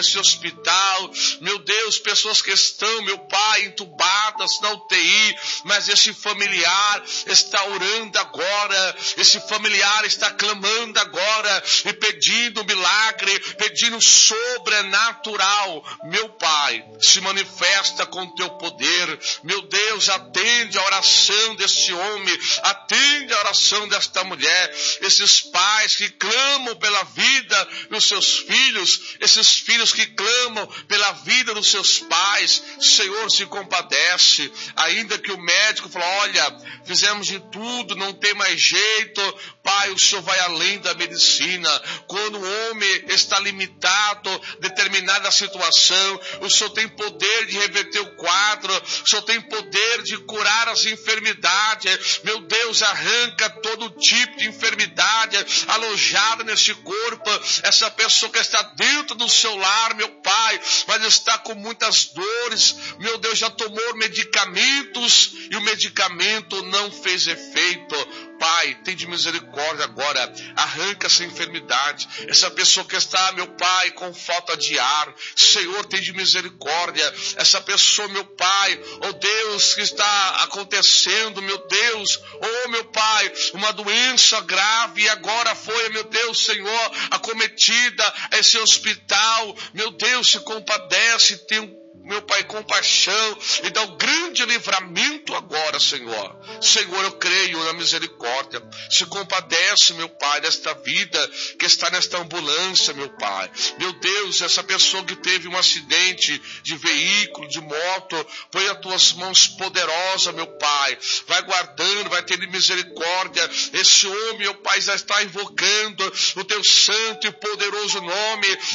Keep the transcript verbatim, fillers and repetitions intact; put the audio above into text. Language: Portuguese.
esse hospital, meu Deus, pessoas que estão, meu Pai, entubadas na U T I, mas esse familiar está orando agora, esse familiar está clamando agora e pedindo milagre, pedindo sobrenatural. Meu Pai, se manifesta com teu poder, meu Deus, atende a oração deste homem, atende a oração desta mulher, esses pais que clamam pela vida dos seus filhos, esses filhos que clamam pela vida dos seus pais. Senhor, se compadece, ainda que o médico falou, olha, fizemos de tudo, não tem mais jeito. Pai, o Senhor vai além da medicina. Quando o homem está limitado a determinada situação, o Senhor tem poder de reverter o quadro, o Senhor tem poder de curar as enfermidades. Meu Deus, arranca todo tipo de enfermidade alojada nesse corpo, essa pessoa que está dentro do seu lar, meu Pai, mas está com muitas dores, meu Deus, já tomou medicamentos e o medicamento não fez efeito. Pai, tem de misericórdia agora, arranca essa enfermidade, essa pessoa que está, meu Pai, com falta de ar, Senhor, tem de misericórdia, essa pessoa, meu Pai, oh Deus, que está acontecendo, meu Deus, oh meu Pai, uma doença grave, e agora foi, meu Deus, Senhor, acometida, esse hospital, meu Deus, se compadece, tem um meu Pai, compaixão, e dá um grande livramento agora, Senhor. Senhor, eu creio na misericórdia. Se compadece, meu Pai, desta vida que está nesta ambulância, meu Pai. Meu Deus, essa pessoa que teve um acidente de veículo, de moto, põe as tuas mãos poderosas, meu Pai. Vai guardando, vai tendo misericórdia. Esse homem, meu Pai, já está invocando o teu santo e poderoso nome.